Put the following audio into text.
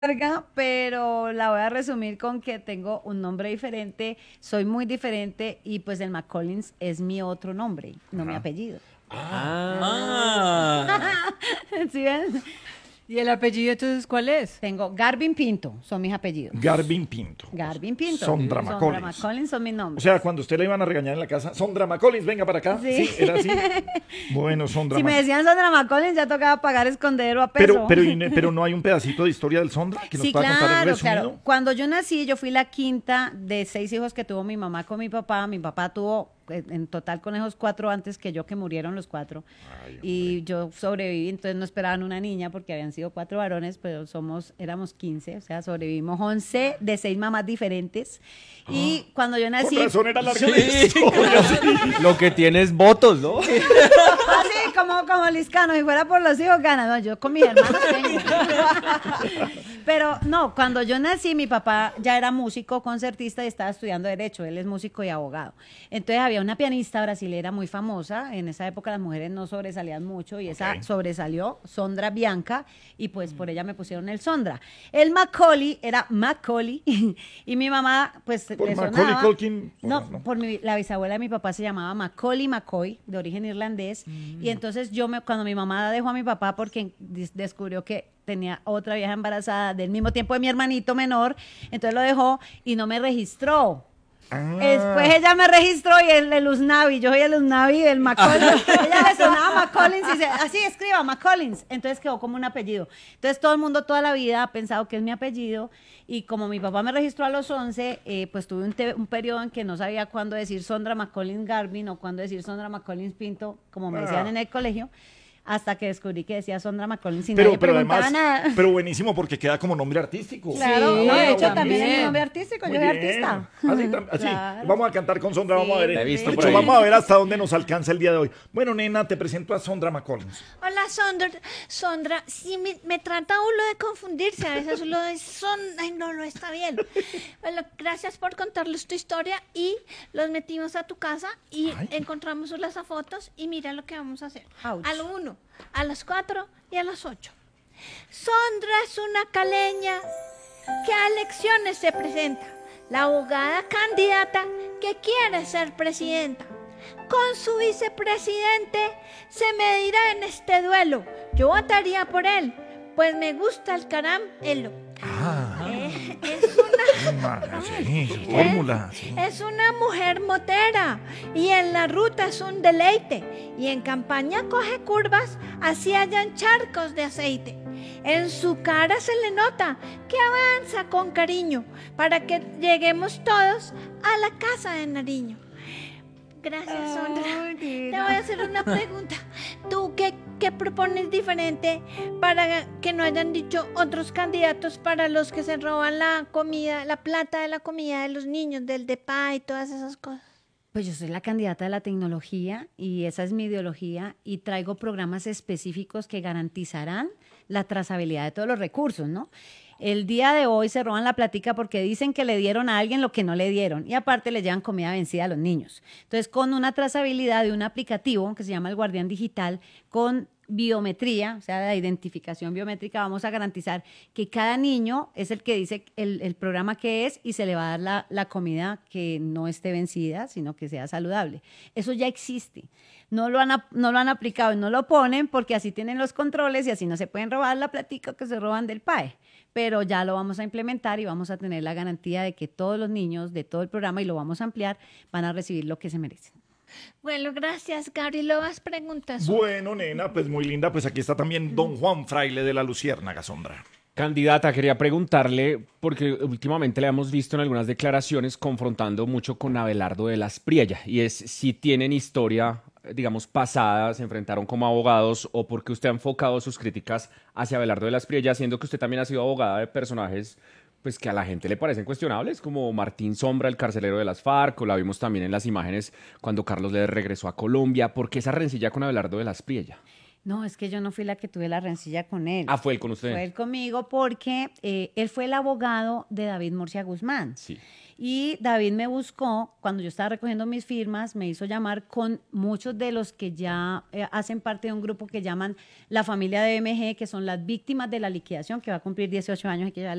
larga, pero la voy a resumir con que tengo un nombre diferente, soy muy diferente y pues el McCollins es mi otro nombre, no mi Ajá. apellido. Ah. ¿Sí ven? ¿Y el apellido entonces cuál es? Tengo Garvin Pinto, son mis apellidos. Garvin Pinto. Garvin Pinto. Sondra Sondra McCollins. McCollins son mis O nombres. sea, cuando usted le iban a regañar en la casa, Sondra McCollins, venga para acá. Sí. Sí, era así. Bueno, Sondra Si me McCollins. decían Sondra McCollins ya tocaba pagar escondedero a peso. Pero no hay un pedacito de historia del Sondra que nos Sí, pueda contar en claro, resumido. claro. Cuando yo nací, yo fui la quinta de 6 hijos que tuvo mi mamá con mi papá. Mi papá tuvo en total con esos 4 antes que yo, que murieron los 4. Ay, Y yo sobreviví, entonces no esperaban una niña porque habían sido 4 varones, pero éramos 15, o sea, sobrevivimos 11 de 6 mamás diferentes. Y cuando yo nací... Con razón era larga la Sí. historia. Lo que tiene es votos, ¿no? Así como Liscano, si fuera por los hijos gana, no, yo con mis hermanos tengo. Pero no, cuando yo nací, mi papá ya era músico, concertista y estaba estudiando Derecho, él es músico y abogado. Entonces había una pianista brasilera muy famosa, en esa época las mujeres no sobresalían mucho y esa Ok. sobresalió, Sondra Bianca, y pues por ella me pusieron el Sondra. El Macaulay era Macaulay y mi mamá pues Por le Macaulay sonaba. Culkin, No, ¿no? por la bisabuela de mi papá se llamaba Macaulay McCoy, de origen irlandés, y entonces cuando mi mamá dejó a mi papá porque descubrió que tenía otra vieja embarazada del mismo tiempo de mi hermanito menor, entonces lo dejó y no me registró. Ah. Después ella me registró y el Usnavi, yo soy el Usnavi del McCollins. Ella le sonaba McCollins y dice, así escriba McCollins. Entonces quedó como un apellido. Entonces todo el mundo toda la vida ha pensado que es mi apellido. Y como mi papá me registró a los 11, pues tuve un periodo en que no sabía cuándo decir Sondra McCollins Garvin o cuándo decir Sondra McCollins Pinto, como me decían en el colegio, hasta que descubrí que decía Sondra McCollins y nadie Pero preguntaba además, nada. pero buenísimo porque queda como nombre artístico. Claro, Sí, no, de hecho bueno, también es mi bien. nombre artístico, Muy yo soy bien. artista. Así, Claro. vamos a cantar con Sondra, vamos a Sí, ver. La he visto De por hecho, ahí. vamos a ver hasta dónde nos alcanza el día de hoy. Bueno, nena, te presento a Sondra McCollins. Hola, Sondra, sí me trata uno de confundirse, a veces uno de ay, no, no está bien. Bueno, gracias por contarles tu historia y los metimos a tu casa y Ay. encontramos las fotos y mira lo que vamos a hacer. Ouch. A lo 1, a las 4 y a las 8. Sondra es una caleña que a elecciones se presenta, la abogada candidata que quiere ser presidenta. Con su vicepresidente se medirá en este duelo. Yo votaría por él, pues me gusta el caramelo. Es una Sí, fórmula. Sí. es una mujer motera y en la ruta es un deleite y en campaña coge curvas así hayan charcos de aceite. En su cara se le nota que avanza con cariño para que lleguemos todos a la casa de Nariño. Gracias, Sondra. Ay, Te divina. voy a hacer una pregunta. ¿Tú qué propones diferente para que no hayan dicho otros candidatos para los que se roban la comida, la plata de la comida de los niños, del DEPA y todas esas cosas? Pues yo soy la candidata de la tecnología y esa es mi ideología y traigo programas específicos que garantizarán la trazabilidad de todos los recursos, ¿no? El día de hoy se roban la platica porque dicen que le dieron a alguien lo que no le dieron y aparte le llevan comida vencida a los niños. Entonces, con una trazabilidad de un aplicativo que se llama el Guardián Digital, con biometría, o sea, la identificación biométrica, vamos a garantizar que cada niño es el que dice el programa que es y se le va a dar la comida que no esté vencida, sino que sea saludable. Eso ya existe. No lo han aplicado y no lo ponen porque así tienen los controles y así no se pueden robar la platica que se roban del PAE. Pero ya lo vamos a implementar y vamos a tener la garantía de que todos los niños de todo el programa, y lo vamos a ampliar, van a recibir lo que se merecen. Bueno, gracias, Gary. ¿Lo vas preguntas? Bueno, nena, pues muy linda. Pues aquí está también don Juan Fraile de la Luciérnaga, Sondra. Candidata, quería preguntarle, porque últimamente le hemos visto en algunas declaraciones confrontando mucho con Abelardo de las Priella, y es si tienen historia, digamos, pasada, se enfrentaron como abogados, o porque usted ha enfocado sus críticas hacia Abelardo de las Priella, siendo que usted también ha sido abogada de personajes pues que a la gente le parecen cuestionables, como Martín Sombra, el carcelero de las FARC, o la vimos también en las imágenes cuando Carlos le regresó a Colombia. ¿Por qué esa rencilla con Abelardo de las Priella? No, es que yo no fui la que tuve la rencilla con él. Ah, fue él con usted. Fue él conmigo porque él fue el abogado de David Murcia Guzmán. Sí. Y David me buscó, cuando yo estaba recogiendo mis firmas, me hizo llamar con muchos de los que ya hacen parte de un grupo que llaman la familia de BMG, que son las víctimas de la liquidación, que va a cumplir 18 años y que ya